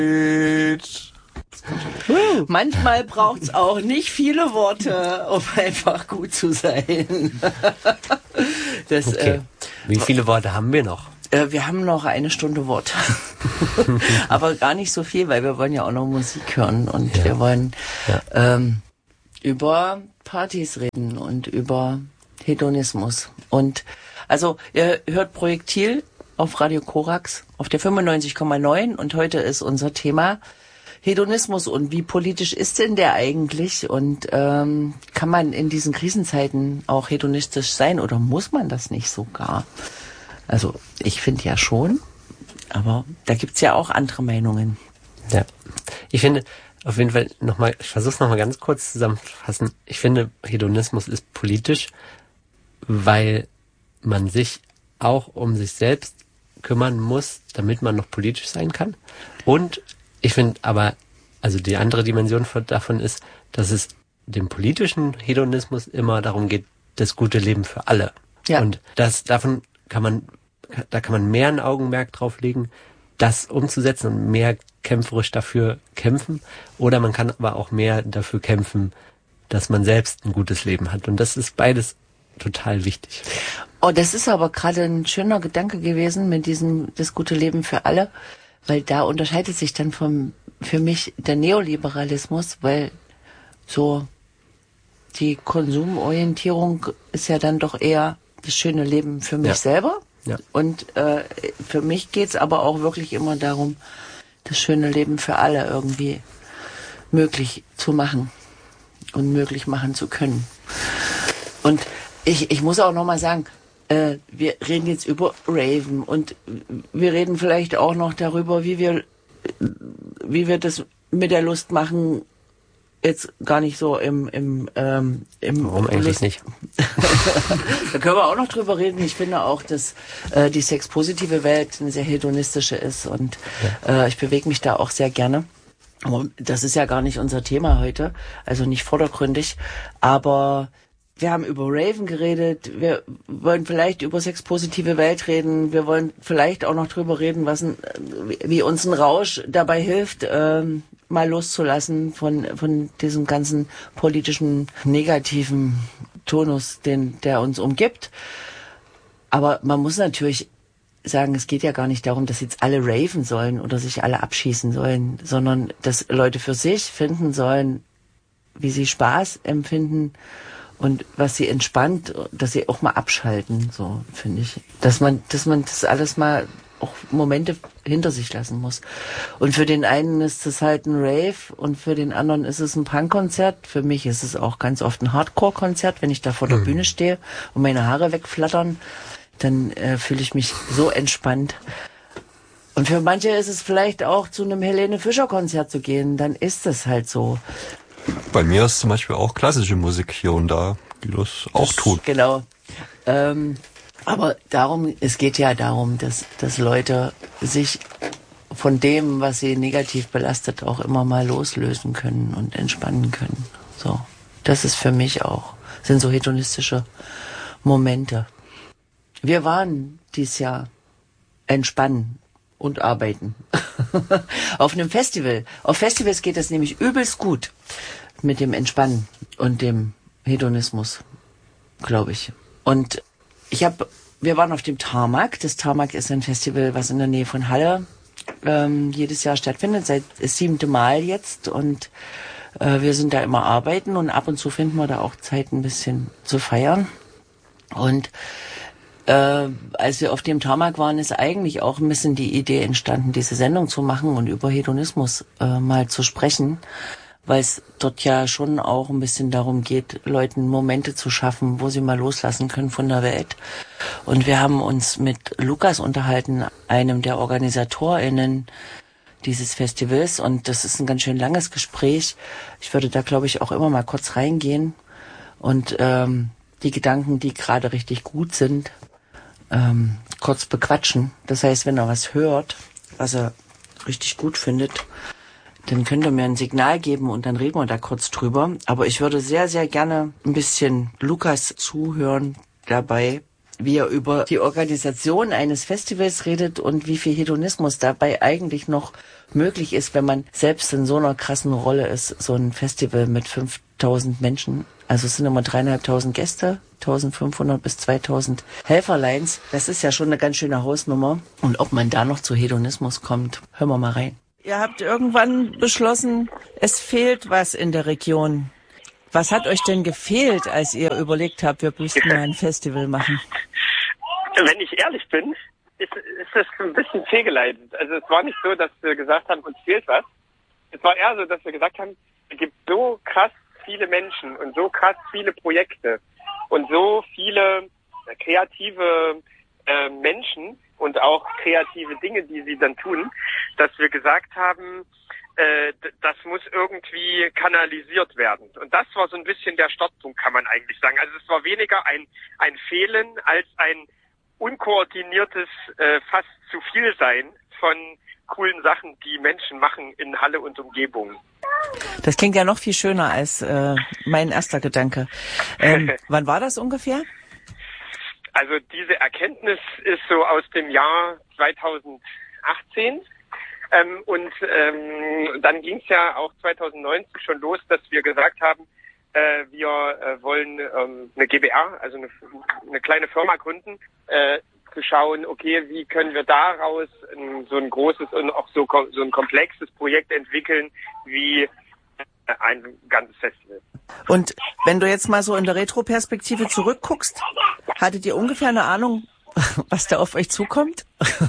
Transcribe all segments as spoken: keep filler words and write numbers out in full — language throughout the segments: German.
Manchmal braucht's auch nicht viele Worte, um einfach gut zu sein. Das, okay. äh, Wie viele Worte haben wir noch? Äh, wir haben noch eine Stunde Worte. Aber gar nicht so viel, weil wir wollen ja auch noch Musik hören und ja. wir wollen ja. ähm, über Partys reden und über Hedonismus. Und also ihr hört Projektil auf Radio Korax auf der fünfundneunzig Komma neun und heute ist unser Thema Hedonismus und wie politisch ist denn der eigentlich und ähm, kann man in diesen Krisenzeiten auch hedonistisch sein oder muss man das nicht sogar? Also ich finde ja schon, aber da gibt's ja auch andere Meinungen. Ja, ich finde auf jeden Fall nochmal, ich versuche es nochmal ganz kurz zusammenzufassen, ich finde Hedonismus ist politisch, weil man sich auch um sich selbst kümmern muss, damit man noch politisch sein kann. Und ich finde aber, also die andere Dimension davon ist, dass es dem politischen Hedonismus immer darum geht, das gute Leben für alle. Ja. Und das davon kann man, da kann man mehr ein Augenmerk drauf legen, das umzusetzen und mehr kämpferisch dafür kämpfen. Oder man kann aber auch mehr dafür kämpfen, dass man selbst ein gutes Leben hat. Und das ist beides total wichtig. Oh, das ist aber gerade ein schöner Gedanke gewesen mit diesem das gute Leben für alle. Weil da unterscheidet sich dann vom, für mich der Neoliberalismus, weil so die Konsumorientierung ist ja dann doch eher das schöne Leben für mich ja. selber. Ja. Und äh, für mich geht's aber auch wirklich immer darum, das schöne Leben für alle irgendwie möglich zu machen und möglich machen zu können. Und ich, ich muss auch nochmal sagen, wir reden jetzt über Raven und wir reden vielleicht auch noch darüber, wie wir, wie wir das mit der Lust machen, jetzt gar nicht so im, im, ähm, im Warum eigentlich Lust. nicht? Da können wir auch noch drüber reden. Ich finde auch, dass äh, die sexpositive Welt eine sehr hedonistische ist und ja. äh, ich bewege mich da auch sehr gerne. Aber das ist ja gar nicht unser Thema heute, also nicht vordergründig, aber wir haben über Raven geredet, wir wollen vielleicht über sexpositive Welt reden, wir wollen vielleicht auch noch drüber reden, was ein, wie uns ein Rausch dabei hilft, ähm, mal loszulassen von von diesem ganzen politischen negativen Tonus, den der uns umgibt. Aber man muss natürlich sagen, es geht ja gar nicht darum, dass jetzt alle raven sollen oder sich alle abschießen sollen, sondern dass Leute für sich finden sollen, wie sie Spaß empfinden. Und was sie entspannt, dass sie auch mal abschalten, so finde ich. Dass man, dass man das alles mal auch Momente hinter sich lassen muss. Und für den einen ist es halt ein Rave und für den anderen ist es ein Punkkonzert. Für mich ist es auch ganz oft ein Hardcore-Konzert, wenn ich da vor der mhm. Bühne stehe und meine Haare wegflattern, dann äh, fühle ich mich so entspannt. Und für manche ist es vielleicht auch zu einem Helene Fischer-Konzert zu gehen, dann ist es halt so. Bei mir ist zum Beispiel auch klassische Musik hier und da, die das auch das, tut. Genau. Ähm, aber darum, es geht ja darum, dass, dass Leute sich von dem, was sie negativ belastet, auch immer mal loslösen können und entspannen können. So. Das ist für mich auch, sind so hedonistische Momente. Wir waren dieses Jahr entspannen und arbeiten. Auf einem Festival. Auf Festivals geht das nämlich übelst gut mit dem Entspannen und dem Hedonismus, glaube ich. Und ich habe, wir waren auf dem Tarmac. Das Tarmac ist ein Festival, was in der Nähe von Halle ähm, jedes Jahr stattfindet, seit das siebte Mal jetzt. Und äh, wir sind da immer arbeiten und ab und zu finden wir da auch Zeit, ein bisschen zu feiern. Und Äh, als wir auf dem Tarmac waren, ist eigentlich auch ein bisschen die Idee entstanden, diese Sendung zu machen und über Hedonismus äh, mal zu sprechen, weil es dort ja schon auch ein bisschen darum geht, Leuten Momente zu schaffen, wo sie mal loslassen können von der Welt. Und wir haben uns mit Lukas unterhalten, einem der OrganisatorInnen dieses Festivals, und das ist ein ganz schön langes Gespräch. Ich würde da, glaube ich, auch immer mal kurz reingehen und ähm, die Gedanken, die gerade richtig gut sind, Ähm, kurz bequatschen. Das heißt, wenn er was hört, was er richtig gut findet, dann könnt ihr mir ein Signal geben und dann reden wir da kurz drüber. Aber ich würde sehr, sehr gerne ein bisschen Lukas zuhören dabei, wie er über die Organisation eines Festivals redet und wie viel Hedonismus dabei eigentlich noch möglich ist, wenn man selbst in so einer krassen Rolle ist. So ein Festival mit fünftausend Menschen, also es sind immer dreieinhalbtausend Gäste, eintausendfünfhundert bis zweitausend Helferleins. Das ist ja schon eine ganz schöne Hausnummer. Und ob man da noch zu Hedonismus kommt, hören wir mal rein. Ihr habt irgendwann beschlossen, es fehlt was in der Region. Was hat euch denn gefehlt, als ihr überlegt habt, wir müssten mal ein Festival machen? Wenn ich ehrlich bin, ist, ist das ein bisschen fehlgeleitet. Also es war nicht so, dass wir gesagt haben, uns fehlt was. Es war eher so, dass wir gesagt haben, es gibt so krass viele Menschen und so krass viele Projekte und so viele kreative äh, Menschen und auch kreative Dinge, die sie dann tun, dass wir gesagt haben, äh, das muss irgendwie kanalisiert werden. Und das war so ein bisschen der Startpunkt, kann man eigentlich sagen. Also es war weniger ein, ein Fehlen als ein unkoordiniertes, äh, fast zu viel sein von coolen Sachen, die Menschen machen in Halle und Umgebung. Das klingt ja noch viel schöner als äh, mein erster Gedanke. Ähm, wann war das ungefähr? Also diese Erkenntnis ist so aus dem Jahr zweitausendachtzehn. Ähm, und ähm, dann ging es ja auch zweitausendneunzehn schon los, dass wir gesagt haben, äh, wir äh, wollen ähm, eine G b R, also eine, eine kleine Firma gründen, äh, zu schauen, okay, wie können wir daraus ein, so ein großes und auch so, so ein komplexes Projekt entwickeln, wie ein ganzes Festival. Und wenn du jetzt mal so in der Retroperspektive zurückguckst, hattet ihr ungefähr eine Ahnung, was da auf euch zukommt?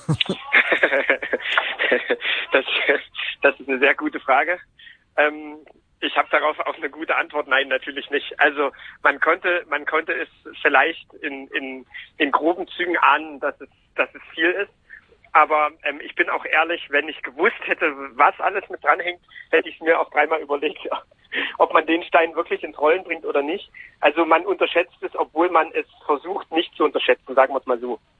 das, das ist eine sehr gute Frage. Ähm, ich habe darauf auch eine gute Antwort. Nein, natürlich nicht. Also man konnte, man konnte es vielleicht in, in, in groben Zügen ahnen, dass es, dass es viel ist. Aber ähm, ich bin auch ehrlich, wenn ich gewusst hätte, was alles mit dranhängt, hätte ich es mir auch dreimal überlegt, ob man den Stein wirklich ins Rollen bringt oder nicht. Also man unterschätzt es, obwohl man es versucht nicht zu unterschätzen, sagen wir es mal so.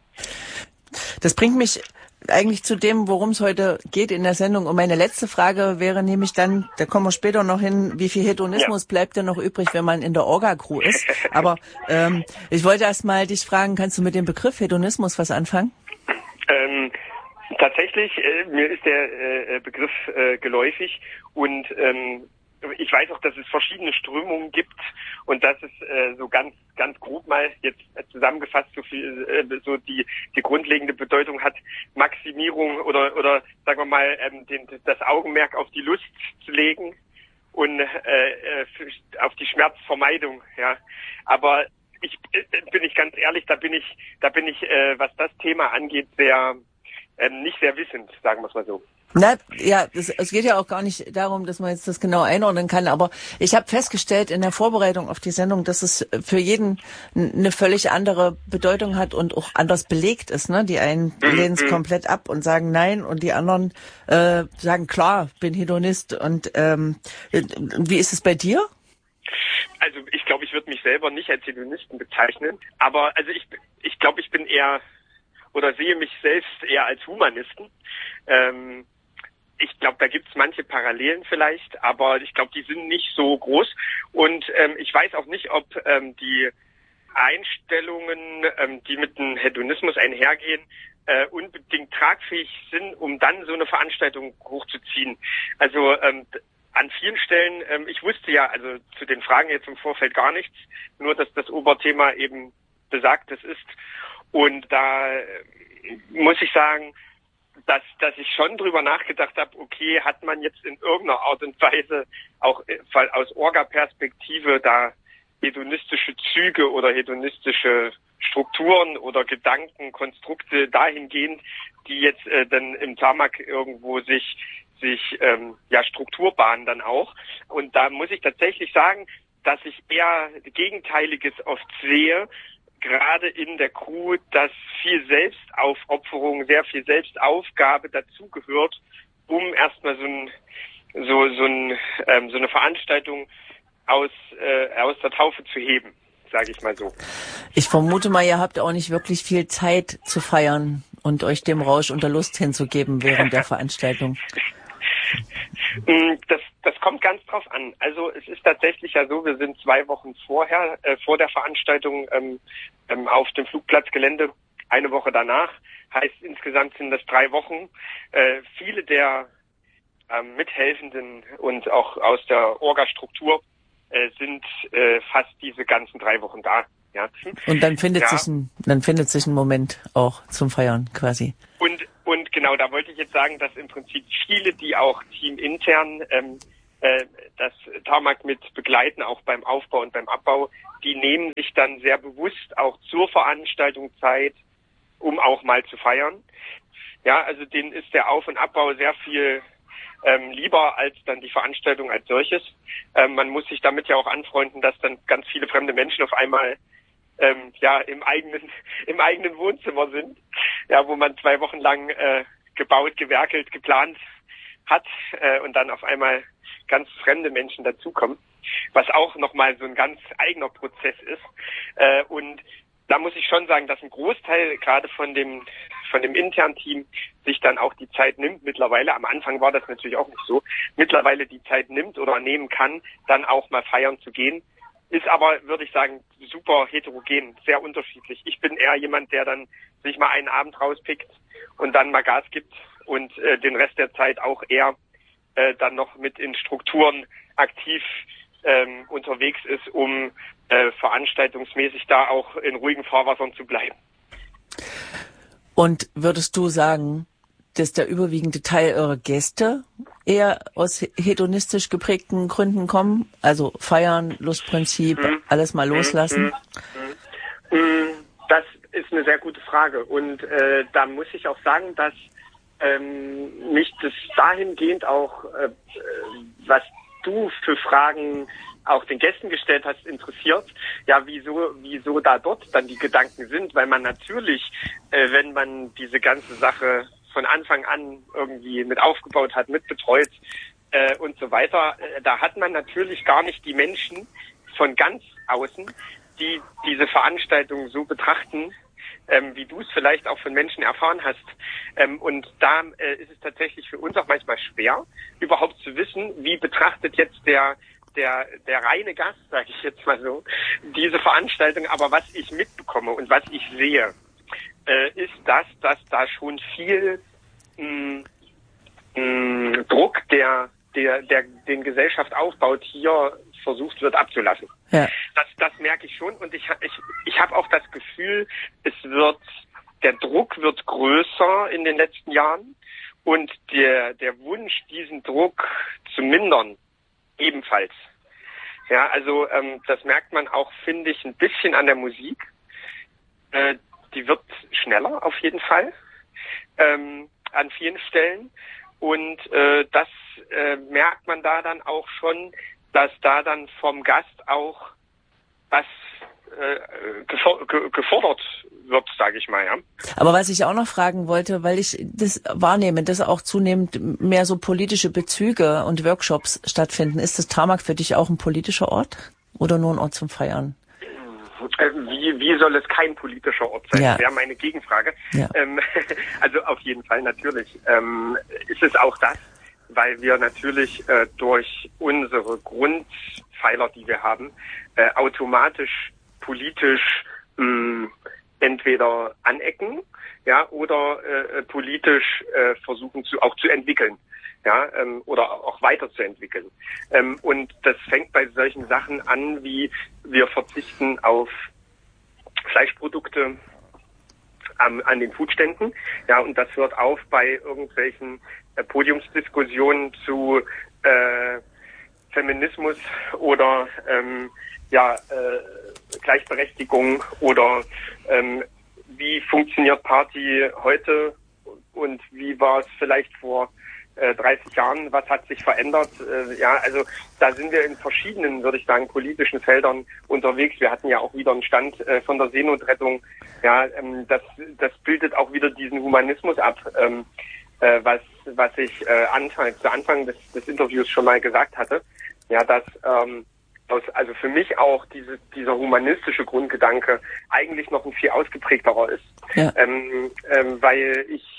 Das bringt mich eigentlich zu dem, worum es heute geht in der Sendung. Und meine letzte Frage wäre nämlich dann, da kommen wir später noch hin, wie viel Hedonismus ja. bleibt denn noch übrig, wenn man in der Orga-Crew ist? Aber ähm, ich wollte erst mal dich fragen, kannst du mit dem Begriff Hedonismus was anfangen? Ähm, tatsächlich, äh, mir ist der äh, Begriff äh, geläufig und ähm, ich weiß auch, dass es verschiedene Strömungen gibt und dass es äh, so ganz ganz grob mal jetzt zusammengefasst so viel äh, so die die grundlegende Bedeutung hat, Maximierung oder oder sagen wir mal ähm, den, das Augenmerk auf die Lust zu legen und äh, auf die Schmerzvermeidung, ja. Aber ich bin ich ganz ehrlich, da bin ich da bin ich äh, was das Thema angeht sehr ähm, nicht sehr wissend, sagen wir es mal so. Na, ja, das, es geht ja auch gar nicht darum, dass man jetzt das genau einordnen kann, aber ich habe festgestellt in der Vorbereitung auf die Sendung, dass es für jeden eine völlig andere Bedeutung hat und auch anders belegt ist. Ne? Die einen lehnen es komplett ab und sagen nein und die anderen äh, sagen klar, bin Hedonist. Und ähm, wie ist es bei dir? Also ich glaube, ich würde mich selber nicht als Hedonisten bezeichnen, aber also ich ich glaube, ich bin eher oder sehe mich selbst eher als Humanisten. Ähm, Ich glaube, da gibt es manche Parallelen vielleicht, aber ich glaube, die sind nicht so groß. Und ähm, ich weiß auch nicht, ob ähm, die Einstellungen, ähm, die mit dem Hedonismus einhergehen, äh, unbedingt tragfähig sind, um dann so eine Veranstaltung hochzuziehen. Also ähm, an vielen Stellen, ähm, ich wusste ja, also zu den Fragen jetzt im Vorfeld gar nichts, nur dass das Oberthema eben Besagtes ist. Und da äh, muss ich sagen, dass dass ich schon drüber nachgedacht habe, okay, hat man jetzt in irgendeiner Art und Weise auch aus Orga-Perspektive da hedonistische Züge oder hedonistische Strukturen oder Gedanken, Konstrukte dahingehend, die jetzt äh, dann im Tarmac irgendwo sich sich ähm, ja Strukturbahnen dann auch. Und da muss ich tatsächlich sagen, dass ich eher Gegenteiliges oft sehe, gerade in der Crew, dass viel Selbstaufopferung, sehr viel Selbstaufgabe dazugehört, um erstmal so ein so so ein ähm, so eine Veranstaltung aus äh, aus der Taufe zu heben, sage ich mal so. Ich vermute mal, ihr habt auch nicht wirklich viel Zeit zu feiern und euch dem Rausch und der Lust hinzugeben während der Veranstaltung. Das das kommt ganz drauf an. Also es ist tatsächlich ja so, wir sind zwei Wochen vorher, äh, vor der Veranstaltung ähm, ähm, auf dem Flugplatzgelände, eine Woche danach. Heißt, insgesamt sind das drei Wochen. Äh, viele der ähm, Mithelfenden und auch aus der Orga-Struktur äh, sind äh, fast diese ganzen drei Wochen da. Ja. Und dann findet ja. sich ein, dann findet sich ein Moment auch zum Feiern quasi. Und und genau, da wollte ich jetzt sagen, dass im Prinzip viele, die auch teamintern ähm, äh, das Tarmac mit begleiten, auch beim Aufbau und beim Abbau, die nehmen sich dann sehr bewusst auch zur Veranstaltung Zeit, um auch mal zu feiern. Ja, also denen ist der Auf- und Abbau sehr viel ähm, lieber als dann die Veranstaltung als solches. Ähm, man muss sich damit ja auch anfreunden, dass dann ganz viele fremde Menschen auf einmal ähm, ja im eigenen im eigenen Wohnzimmer sind, ja, wo man zwei Wochen lang äh, gebaut, gewerkelt, geplant hat äh, und dann auf einmal ganz fremde Menschen dazukommen, was auch nochmal so ein ganz eigener Prozess ist. Äh, und da muss ich schon sagen, dass ein Großteil gerade von dem von dem internen Team sich dann auch die Zeit nimmt mittlerweile. Am Anfang war das natürlich auch nicht so. Mittlerweile die Zeit nimmt oder nehmen kann, dann auch mal feiern zu gehen. Ist aber, würde ich sagen, super heterogen, sehr unterschiedlich. Ich bin eher jemand, der dann sich mal einen Abend rauspickt und dann mal Gas gibt und äh, den Rest der Zeit auch eher äh, dann noch mit in Strukturen aktiv ähm, unterwegs ist, um äh, veranstaltungsmäßig da auch in ruhigen Fahrwassern zu bleiben. Und würdest du sagen, dass der überwiegende Teil eurer Gäste eher aus hedonistisch geprägten Gründen kommen? Also feiern, Lustprinzip, mhm. alles mal loslassen? Mhm. Mhm. Das ist eine sehr gute Frage. Und äh, da muss ich auch sagen, dass ähm, mich das dahingehend auch, äh, was du für Fragen auch den Gästen gestellt hast, interessiert, ja, wieso, wieso da dort dann die Gedanken sind, weil man natürlich, äh, wenn man diese ganze Sache von Anfang an irgendwie mit aufgebaut hat, mitbetreut äh, und so weiter, äh, da hat man natürlich gar nicht die Menschen von ganz außen, die diese Veranstaltung so betrachten, ähm, wie du es vielleicht auch von Menschen erfahren hast. Ähm, und da äh, ist es tatsächlich für uns auch manchmal schwer, überhaupt zu wissen, wie betrachtet jetzt der der der reine Gast, sage ich jetzt mal so, diese Veranstaltung. Aber was ich mitbekomme und was ich sehe, äh, ist das, dass da schon viel mh, mh, Druck, der der der den Gesellschaft aufbaut, hier versucht wird abzulassen. Ja. Das das merke ich schon und ich ich ich habe auch das Gefühl, es wird der Druck wird größer in den letzten Jahren und der der Wunsch, diesen Druck zu mindern, ebenfalls. Ja, also ähm, das merkt man auch, finde ich, ein bisschen an der Musik. Äh, die wird schneller auf jeden Fall ähm, an vielen Stellen und äh, das äh, merkt man da dann auch schon, dass da dann vom Gast auch was äh, gefordert wird, sage ich mal, ja. Aber was ich auch noch fragen wollte, weil ich das wahrnehme, dass auch zunehmend mehr so politische Bezüge und Workshops stattfinden. Ist das Tarmac für dich auch ein politischer Ort oder nur ein Ort zum Feiern? Wie, wie soll es kein politischer Ort sein? Ja. Das wäre meine Gegenfrage. Ja. Ähm, also auf jeden Fall natürlich ähm, ist es auch das, weil wir natürlich äh, durch unsere Grundpfeiler, die wir haben, äh, automatisch politisch mh, entweder anecken, ja, oder äh, politisch äh, versuchen zu auch zu entwickeln, ja, ähm, oder auch weiterzuentwickeln. Ähm, und das fängt bei solchen Sachen an, wie wir verzichten auf Fleischprodukte am, an den Foodständen, ja, und das hört auf bei irgendwelchen äh, Podiumsdiskussionen zu äh, Feminismus oder ähm, ja äh, Gleichberechtigung oder ähm, wie funktioniert Party heute und wie war es vielleicht vor äh, dreißig Jahren, was hat sich verändert? Äh, ja, also da sind wir in verschiedenen, würde ich sagen, politischen Feldern unterwegs. Wir hatten ja auch wieder einen Stand äh, von der Seenotrettung. Ja, ähm, das das bildet auch wieder diesen Humanismus ab, ähm, äh, was was ich äh, Anfang, zu Anfang des, des Interviews schon mal gesagt hatte. Ja, dass ähm, also für mich auch diese, dieser humanistische Grundgedanke eigentlich noch ein viel ausgeprägterer ist, ja. ähm, ähm, weil ich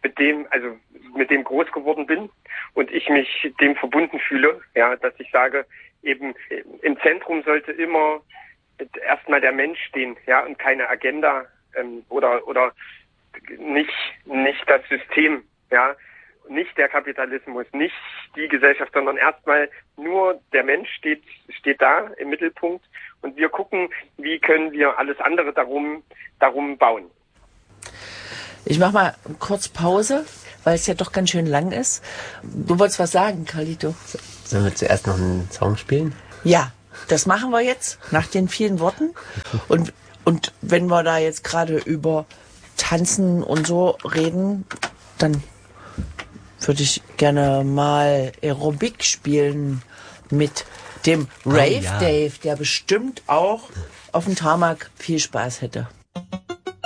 mit dem, also mit dem groß geworden bin und ich mich dem verbunden fühle, ja, dass ich sage, eben im Zentrum sollte immer erstmal der Mensch stehen, ja, und keine Agenda ähm, oder oder nicht nicht das System, ja, nicht der Kapitalismus, nicht die Gesellschaft, sondern erstmal nur der Mensch steht steht da im Mittelpunkt und wir gucken, wie können wir alles andere darum darum bauen. Ich mach mal kurz Pause, weil es ja doch ganz schön lang ist. Du wolltest was sagen, Carlito? Sollen wir zuerst noch einen Song spielen? Ja, das machen wir jetzt nach den vielen Worten. Und, und wenn wir da jetzt gerade über Tanzen und so reden, dann würde ich gerne mal Aerobic spielen mit dem Rave ja. Dave, der bestimmt auch auf dem Tarmac viel Spaß hätte.